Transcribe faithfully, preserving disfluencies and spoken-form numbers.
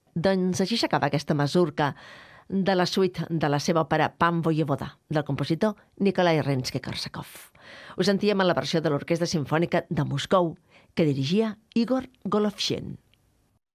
Doncs així s'acaba aquesta masurca de la suite de la seva òpera Pan Voyevoda, del compositor Nikolai Rimsky-Korsakov. Ho sentíem en la versió de l'Orquestra Simfònica de Moscou, que dirigia Igor Golovshin.